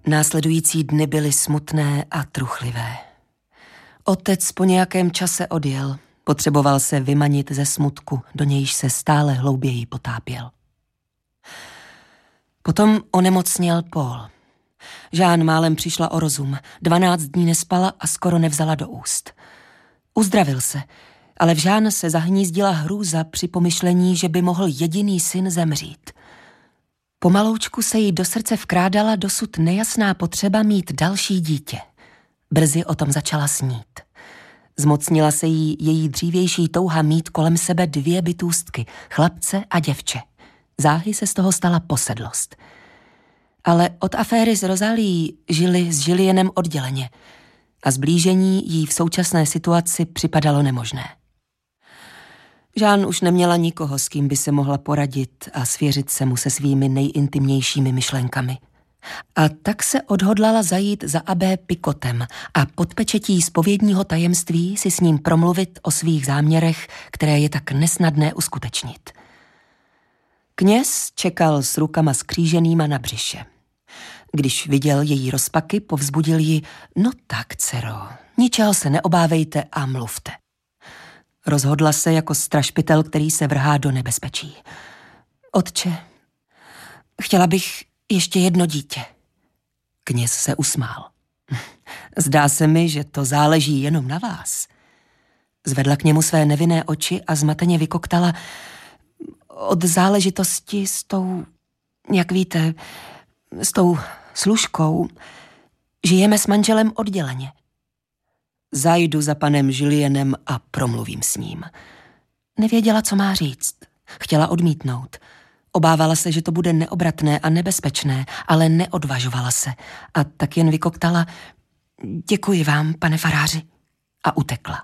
Následující dny byly smutné a truchlivé. Otec po nějakém čase odjel. Potřeboval se vymanit ze smutku, do nějž se stále hlouběji potápěl. Potom onemocněl Paul. Jeanne málem přišla o rozum. 12 dní nespala a skoro nevzala do úst. Uzdravil se, ale v Jeanne se zahnízdila hrůza při pomyšlení, že by mohl jediný syn zemřít. Pomaloučku se jí do srdce vkrádala dosud nejasná potřeba mít další dítě. Brzy o tom začala snít. Zmocnila se jí její dřívější touha mít kolem sebe 2 bytůstky, chlapce a děvče. Záhy se z toho stala posedlost. Ale od aféry s Rosálií žili s Julienem odděleně a zblížení jí v současné situaci připadalo nemožné. Jeanne už neměla nikoho, s kým by se mohla poradit a svěřit se mu se svými nejintimnějšími myšlenkami. A tak se odhodlala zajít za abbé Picotem a pod pečetí zpovědního tajemství si s ním promluvit o svých záměrech, které je tak nesnadné uskutečnit. Kněz čekal s rukama skříženýma na břiše. Když viděl její rozpaky, povzbudil ji: no tak, dcero, ničeho se neobávejte a mluvte. Rozhodla se jako strašpitel, který se vrhá do nebezpečí. Otče, chtěla bych ještě jedno dítě. Kněz se usmál. Zdá se mi, že to záleží jenom na vás. Zvedla k němu své nevinné oči a zmateně vykoktala: od záležitosti s tou, jak víte, s tou služkou, žijeme s manželem odděleně. Zajdu za panem Julienem a promluvím s ním. Nevěděla, co má říct. Chtěla odmítnout. Obávala se, že to bude neobratné a nebezpečné, ale neodvažovala se a tak jen vykoktala: děkuji vám, pane faráři, a utekla.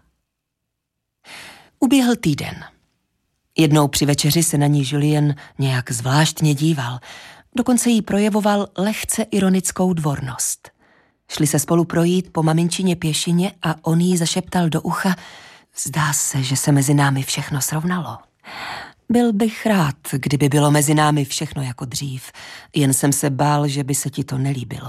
Uběhl týden. Jednou při večeři se na ní Julien nějak zvláštně díval, dokonce jí projevoval lehce ironickou dvornost. Šli se spolu projít po maminčině pěšině a on jí zašeptal do ucha: zdá se, že se mezi námi všechno srovnalo. Byl bych rád, kdyby bylo mezi námi všechno jako dřív, jen jsem se bál, že by se ti to nelíbilo.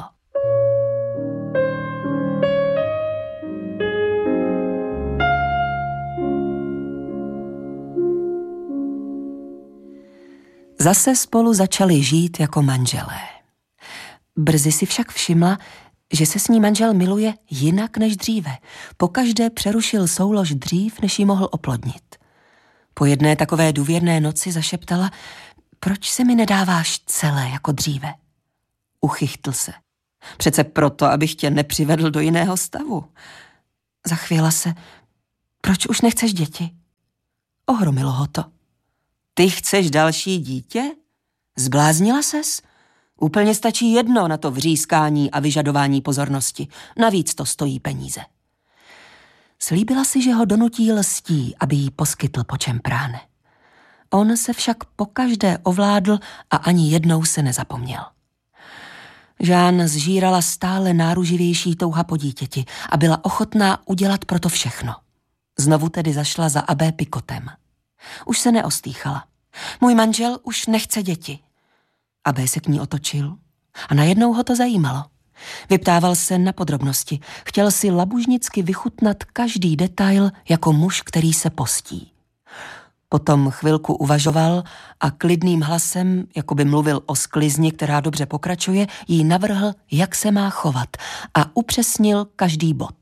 Zase spolu začali žít jako manželé. Brzy si však všimla, že se s ní manžel miluje jinak než dříve. Pokaždé přerušil soulož dřív, než ji mohl oplodnit. Po jedné takové důvěrné noci zašeptala: proč se mi nedáváš celé jako dříve? Uchychtl se. Přece proto, abych tě nepřivedl do jiného stavu. Zachvěla se: proč už nechceš děti? Ohromilo ho to. Ty chceš další dítě? Zbláznila ses? Úplně stačí jedno na to vřískání a vyžadování pozornosti. Navíc to stojí peníze. Slíbila si, že ho donutí lstí, aby jí poskytl, po čem práhne. On se však pokaždé ovládl a ani jednou se nezapomněl. Jeanne zžírala stále náruživější touha po dítěti a byla ochotná udělat proto všechno. Znovu tedy zašla za abbé Picotem. Už se neostýchala. Můj manžel už nechce děti. Abbé se k ní otočil a najednou ho to zajímalo. Vyptával se na podrobnosti. Chtěl si labužnicky vychutnat každý detail jako muž, který se postí. Potom chvilku uvažoval a klidným hlasem, jako by mluvil o sklizni, která dobře pokračuje, jí navrhl, jak se má chovat, a upřesnil každý bod.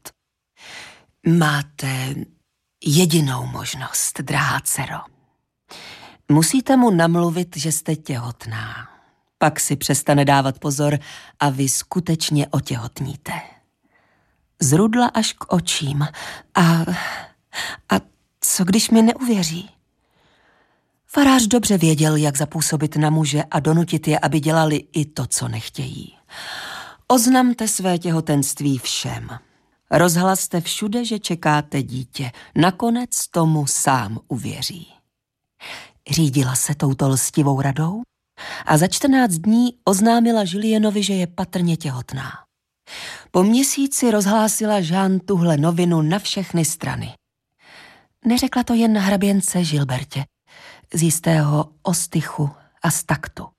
Máte jedinou možnost, drahá dcero. Musíte mu namluvit, že jste těhotná. Pak si přestane dávat pozor a vy skutečně otěhotníte. Zrudla až k očím. A co když mi neuvěří? Farář dobře věděl, jak zapůsobit na muže a donutit je, aby dělali i to, co nechtějí. Oznamte své těhotenství všem. Rozhlaste všude, že čekáte dítě. Nakonec tomu sám uvěří. Řídila se touto lstivou radou a za 14 dní oznámila Julienovi, že je patrně těhotná. Po měsíci rozhlásila Jeanne tuhle novinu na všechny strany. Neřekla to jen hraběnce Gilbertě, z jistého ostychu a z taktu.